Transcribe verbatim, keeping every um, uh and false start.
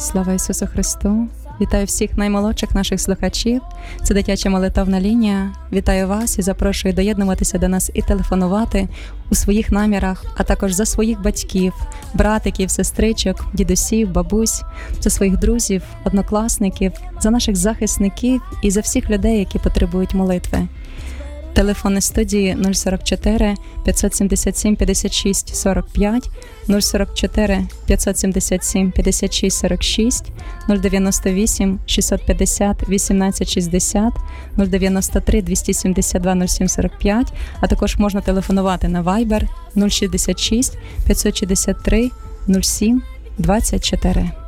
Слава Ісусу Христу! Вітаю всіх наймолодших наших слухачів. Це дитяча молитовна лінія. Вітаю вас і запрошую доєднуватися до нас і телефонувати у своїх намірах, а також за своїх батьків, братиків, сестричок, дідусів, бабусь, за своїх друзів, однокласників, за наших захисників і за всіх людей, які потребують молитви. Телефони студії нуль сорок чотири п'ятсот сімдесят сім п'ятдесят шість сорок п'ять, нуль сорок чотири п'ятсот сімдесят сім п'ятдесят шість сорок шість, нуль дев'яносто вісім шістсот п'ятдесят вісімнадцять шістдесят, нуль дев'яносто три двісті сімдесят два нуль сім сорок п'ять, а також можна телефонувати на Viber нуль шістдесят шість п'ятсот шістдесят три нуль сім двадцять чотири.